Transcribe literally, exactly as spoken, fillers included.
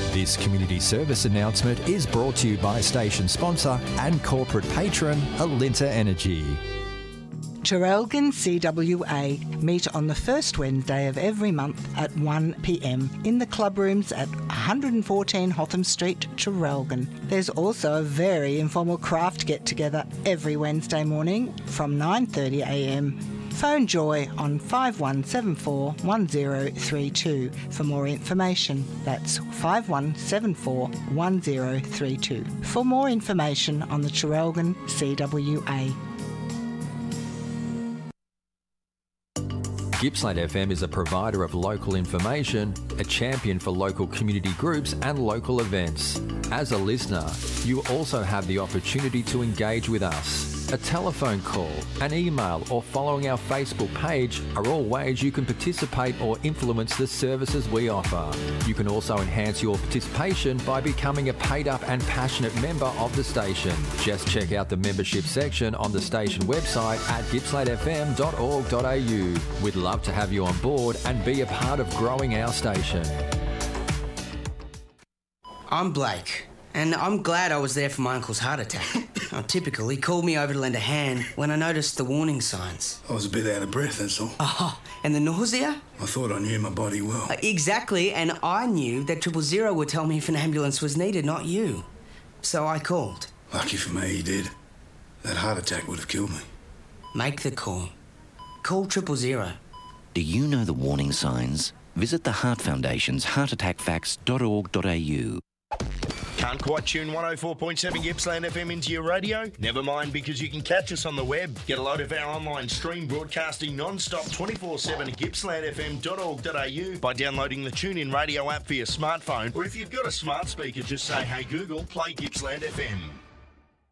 This community service announcement is brought to you by station sponsor and corporate patron Alinta Energy. Traralgon C W A meet on the first Wednesday of every month at one p m in the club rooms at one fourteen Hotham Street, Traralgon. There's also a very informal craft get-together every Wednesday morning from nine thirty a m. Phone Joy on five one seven four one zero three two for more information. That's five one seven four one zero three two for more information on the Traralgon C W A. Gippsland F M is a provider of local information, a champion for local community groups and local events. As a listener, you also have the opportunity to engage with us. A telephone call, an email or following our Facebook page are all ways you can participate or influence the services we offer. You can also enhance your participation by becoming a paid up and passionate member of the station. Just check out the membership section on the station website at gippsland f m dot org dot a u. We'd love to have you on board and be a part of growing our station. I'm Blake, and I'm glad I was there for my uncle's heart attack. Oh, typical, he called me over to lend a hand when I noticed the warning signs. I was a bit out of breath, that's all. Oh, and the nausea? I thought I knew my body well. Uh, exactly, and I knew that triple zero would tell me if an ambulance was needed, not you. So I called. Lucky for me, he did. That heart attack would have killed me. Make the call. Call triple zero. Do you know the warning signs? Visit the Heart Foundation's heart attack facts dot org dot a u. Can't quite tune one oh four point seven Gippsland F M into your radio? Never mind, because you can catch us on the web. Get a load of our online stream broadcasting non-stop twenty-four seven at gippsland f m dot org dot a u by downloading the TuneIn radio app for your smartphone, or if you've got a smart speaker, just say, "Hey Google, play Gippsland F M."